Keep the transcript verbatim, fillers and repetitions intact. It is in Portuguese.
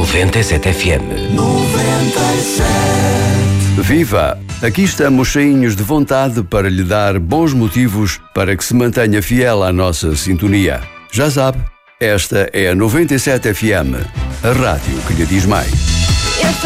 noventa e sete F M. noventa e sete. Viva! Aqui estamos cheinhos de vontade para lhe dar bons motivos para que se mantenha fiel à nossa sintonia. Já sabe, esta é a noventa e sete F M, a rádio que lhe diz mais.